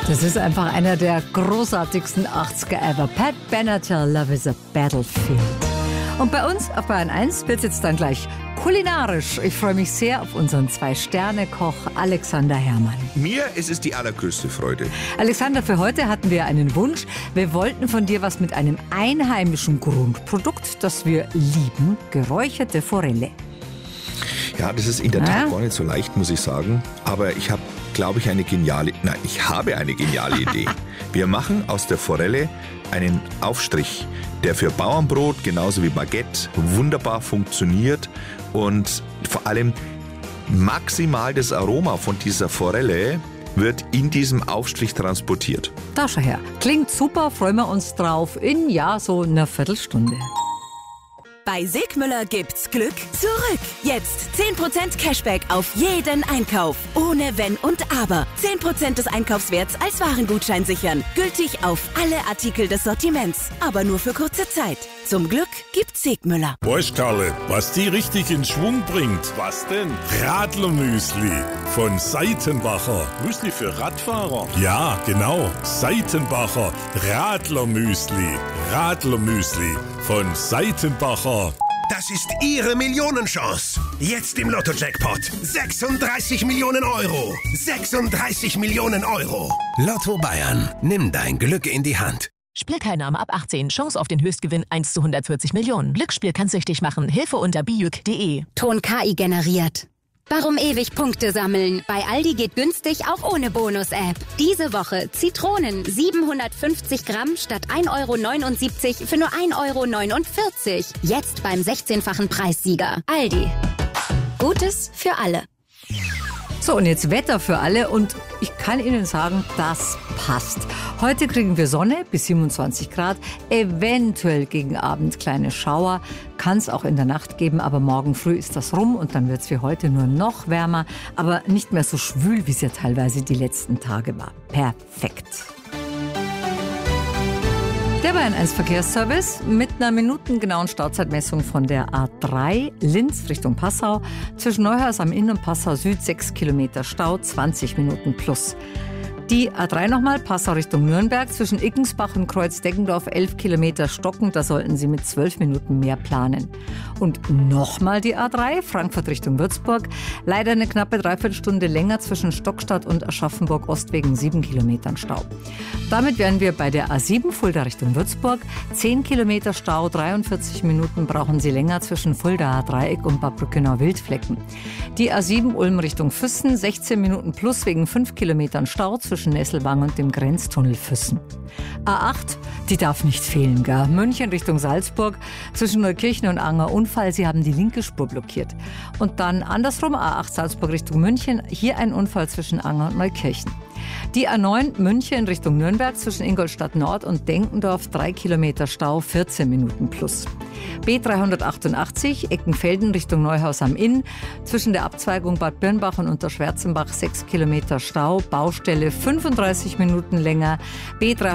Das ist einfach einer der großartigsten 80er ever. Pat Benatar, Love is a Battlefield. Und bei uns auf Bayern 1 wird es jetzt dann gleich kulinarisch. Ich freue mich sehr auf unseren 2-Sterne-Koch Alexander Herrmann. Mir ist es die allergrößte Freude. Alexander, für heute hatten wir einen Wunsch. Wir wollten von dir was mit einem einheimischen Grundprodukt, das wir lieben, geräucherte Forelle. Ja, das ist in der Tat gar nicht so leicht, muss ich sagen. Aber ich habe, glaube ich, eine geniale Idee. Wir machen aus der Forelle einen Aufstrich, der für Bauernbrot genauso wie Baguette wunderbar funktioniert und vor allem maximal das Aroma von dieser Forelle wird in diesem Aufstrich transportiert. Da schau her. Klingt super, freuen wir uns drauf in so einer Viertelstunde. Bei Sigmüller gibt's Glück zurück. Jetzt 10% Cashback auf jeden Einkauf. Ohne Wenn und Aber. 10% des Einkaufswerts als Warengutschein sichern. Gültig auf alle Artikel des Sortiments. Aber nur für kurze Zeit. Zum Glück gibt's Sigmüller. Weißt Karle, was die richtig in Schwung bringt? Was denn? Radlermüsli von Seitenbacher. Müsli für Radfahrer? Ja, genau. Seitenbacher Radlermüsli. Radlermüsli von Seitenbacher. Das ist Ihre Millionenchance. Jetzt im Lotto-Jackpot. 36 Millionen Euro. 36 Millionen Euro. Lotto Bayern. Nimm dein Glück in die Hand. Spielteilnahme ab 18. Chance auf den Höchstgewinn 1 zu 140 Millionen. Glücksspiel kann süchtig machen. Hilfe unter bijuk.de. Ton KI generiert. Warum ewig Punkte sammeln? Bei Aldi geht günstig auch ohne Bonus-App. Diese Woche Zitronen 750 Gramm statt 1,79 € für nur 1,49 €. Jetzt beim 16-fachen Preissieger. Aldi. Gutes für alle. So, und jetzt Wetter für alle und ich kann Ihnen sagen, das passt. Heute kriegen wir Sonne bis 27 Grad, eventuell gegen Abend kleine Schauer, kann es auch in der Nacht geben, aber morgen früh ist das rum und dann wird es wie heute nur noch wärmer, aber nicht mehr so schwül, wie es ja teilweise die letzten Tage war. Perfekt. Der Bayern 1 Verkehrsservice mit einer minutengenauen Stauzeitmessung von der A3 Linz Richtung Passau. Zwischen Neuhaus am Inn und Passau Süd 6 Kilometer Stau, 20 Minuten plus. Die A3 nochmal, Passau Richtung Nürnberg, zwischen Ickensbach und Kreuz-Deggendorf 11 Kilometer stockend, da sollten Sie mit 12 Minuten mehr planen. Und nochmal die A3, Frankfurt Richtung Würzburg, leider eine knappe Dreiviertelstunde länger zwischen Stockstadt und Aschaffenburg-Ost wegen 7 Kilometern Stau. Damit wären wir bei der A7 Fulda Richtung Würzburg, 10 Kilometer Stau, 43 Minuten brauchen Sie länger zwischen Fuldaer Dreieck und Bad Brückenau-Wildflecken. Die A7 Ulm Richtung Füssen, 16 Minuten plus wegen 5 Kilometern Stau zwischen Nesselwang und dem Grenztunnel Füssen. A8, die darf nicht fehlen, gell? München Richtung Salzburg, zwischen Neukirchen und Anger Unfall, sie haben die linke Spur blockiert. Und dann andersrum, A8 Salzburg Richtung München, hier ein Unfall zwischen Anger und Neukirchen. Die A9 München Richtung Nürnberg zwischen Ingolstadt Nord und Denkendorf 3 Kilometer Stau, 14 Minuten plus. B388 Eckenfelden Richtung Neuhaus am Inn zwischen der Abzweigung Bad Birnbach und Unterschwärzenbach 6 Kilometer Stau, Baustelle 35 Minuten länger. B3